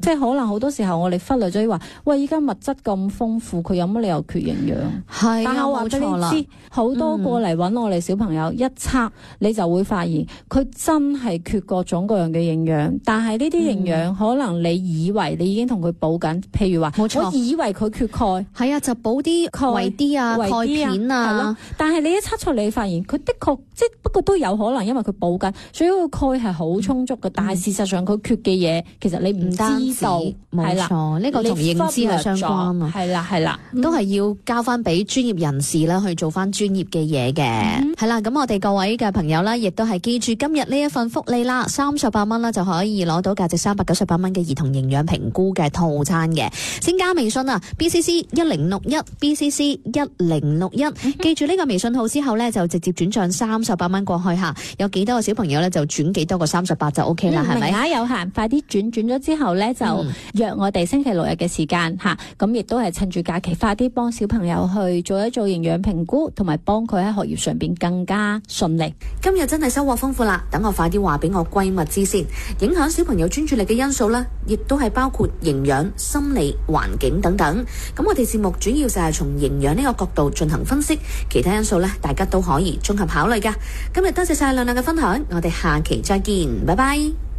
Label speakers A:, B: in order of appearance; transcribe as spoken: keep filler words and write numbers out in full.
A: 係可能好多時候我哋忽略咗話，喂，依家物質咁豐富，佢有乜理由缺營養？
B: 係啊，
A: 但係我話俾你知，好多過嚟揾我哋小朋友、嗯、一測，你就會發現佢真係缺各種各樣嘅營養。但係呢啲營養、嗯、可能你以為你已經同佢補緊，譬如話，我以為佢缺鈣，
B: 係啊，就補啲維 D 啊、鈣片啊，係咯。但係你一測出嚟，你發現佢的確即係不過都有可能，因為佢補緊，所以個鈣係好充足嘅、嗯。但係事實上佢缺嘅嘢，其實你唔知道，係啦，呢、這個同認知係相關啊。係啦，係啦，都係要交翻俾專業人士啦，去做翻專業嘅嘢嘅。係、嗯、啦，咁我哋各位嘅朋友啦，亦都係記住今日呢一份福利啦，三十八蚊啦就可以攞到價值三百九十八蚊嘅兒童營養評估嘅套餐嘅。先加微信啊 ，B C C 一零六一 B C C 一零六一，記住呢個微信號之後呢，就直接轉賬三十八蚊過去吓。有幾多個小朋友呢，就轉幾多個三十八就 O K 啦，係、嗯、咪？名額有限，快啲轉轉咗之後呢，就約我哋星期六日嘅時間吓，咁亦都係趁住假期，快啲幫小朋友去做一做營養評估，同埋幫佢喺學業上邊更加順利。 今日真係收穫豐富啦！等我快啲話俾我閨蜜知先。影響小朋友專注力嘅因素呢，亦都係包括營養、心理、環境等等。咁我哋節目主要就係從營養呢個角度進行分析，其他因素呢，大家都可以綜合考慮噶。今日多謝晒亮亮嘅分享，我哋下期再見，拜拜。